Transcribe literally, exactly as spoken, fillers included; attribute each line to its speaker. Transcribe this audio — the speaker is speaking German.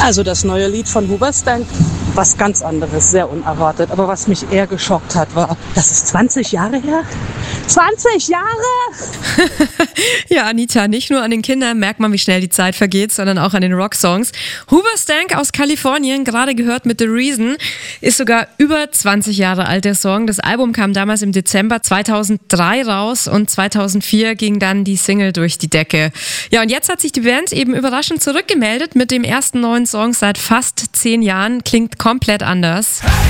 Speaker 1: Also das neue Lied von Hoobastank, was ganz anderes, sehr unerwartet. Aber was mich eher geschockt hat, war, das ist zwanzig Jahre her. zwanzig Jahre!
Speaker 2: Ja, Anita, nicht nur an den Kindern merkt man, wie schnell die Zeit vergeht, sondern auch an den Rocksongs. Hoobastank aus Kalifornien, gerade gehört mit The Reason, ist sogar über zwanzig Jahre alt, der Song. Das Album kam damals im Dezember zweitausenddrei raus und zweitausendvier ging dann die Single durch die Decke. Ja, und jetzt hat sich die Band eben überraschend zurückgemeldet mit dem ersten neuen Song seit fast zehn Jahren. Klingt komplett anders.